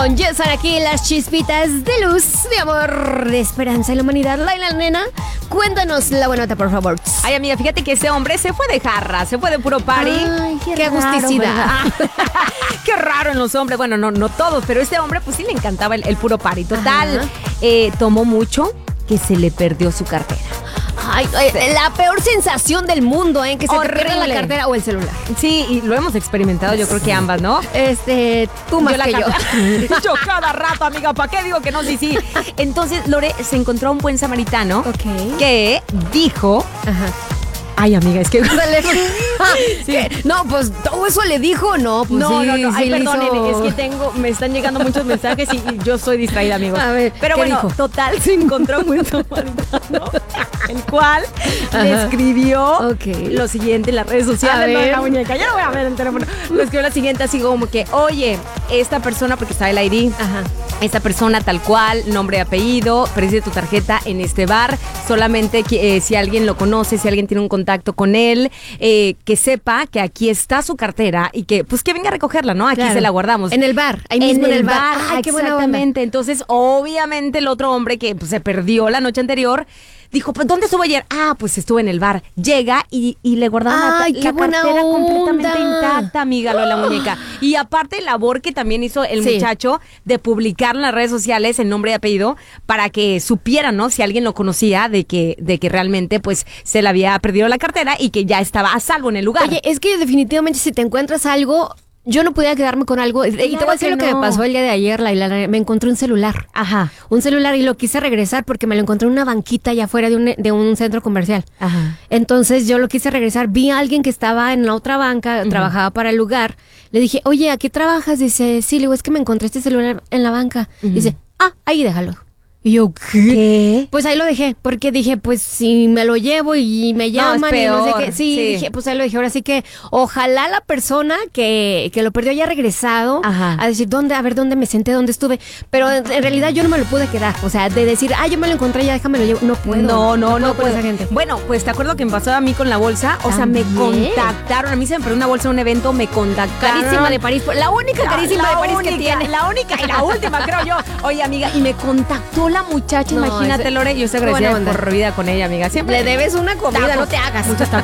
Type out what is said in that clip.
corazón. Ya están aquí las chispitas de luz, de amor, de esperanza en la humanidad. Laila, nena, cuéntanos la buena nota, por favor. Ay, amiga, fíjate que ese hombre se fue de jarra, se fue de puro party. Ay, qué raro, agusticidad. ¿verdad? Qué raro en los hombres. Bueno, no todos, pero este hombre pues sí le encantaba el puro party. Total, tomó mucho que se le perdió su cartera. Ay, la peor sensación del mundo, que se te pierda la cartera o el celular. Sí, y lo hemos experimentado, yo creo que ambas, ¿no? Tú más que yo. Yo cada rato, amiga, ¿para qué digo que no? Sí. Entonces, Lore se encontró a un buen samaritano que dijo... Ajá. Ay, amiga, es que... Sí. No, pues todo eso le dijo, no, pues No. Ay, sí perdonen, es que me están llegando muchos mensajes y yo soy distraída, amigos. A ver, pero ¿qué bueno, dijo? total, se encontró un buen samaritano, el cual le escribió lo siguiente en las redes sociales. No, la muñeca, ya no voy a ver el teléfono. Le escribió lo siguiente así como que, oye, esta persona, porque está el ID, esta persona tal cual, nombre y apellido, precio de tu tarjeta en este bar, solamente si alguien lo conoce, si alguien tiene un contacto con él, que sepa que aquí está su cartera y que pues que venga a recogerla, ¿no? Aquí se la guardamos. En el bar, ahí mismo en el bar. Ay, qué buena onda. Entonces, obviamente el otro hombre que pues, se perdió la noche anterior, dijo, pues, ¿dónde estuvo ayer? Ah, pues estuvo en el bar. Llega y le guardaron la cartera completamente intacta, amiga, lo de la muñeca. Y aparte, labor que también hizo el muchacho de publicar en las redes sociales el nombre y apellido para que supieran, ¿no? Si alguien lo conocía de que realmente, pues, se le había perdido la cartera y que ya estaba a salvo en el lugar. Oye, es que definitivamente si te encuentras algo... Yo no podía quedarme con algo. Y te voy a decir lo que me pasó el día de ayer, Laila. Me encontré un celular. Ajá. Un celular y lo quise regresar porque me lo encontré en una banquita allá afuera de un centro comercial. Ajá. Entonces yo lo quise regresar. Vi a alguien que estaba en la otra banca, trabajaba para el lugar. Le dije, oye, ¿a qué trabajas? Dice, sí, le digo, es que me encontré este celular en la banca. Dice, ahí déjalo. Y yo, ¿qué? Pues ahí lo dejé, porque dije, pues si me lo llevo y me llaman y no sé qué. Sí, dije, pues ahí lo dejé. Ahora sí que ojalá la persona que lo perdió haya regresado a decir, a ver dónde me senté, dónde estuve. Pero en realidad yo no me lo pude quedar. O sea, de decir, yo me lo encontré, ya déjame lo llevo. No puedo. No puedo. Esa gente. Bueno, pues te acuerdo que me pasó a mí con la bolsa. O sea, me contactaron. A mí se me perdió una bolsa en un evento, me contactaron. Carísima de París. La única carísima de París que tiene. La única y la última, creo yo. Oye, amiga, y me contactó la muchacha, imagínate, Lore, yo estoy agradecida por vida con ella, amiga. Siempre le debes una comida, no te hagas. Muchos tacos.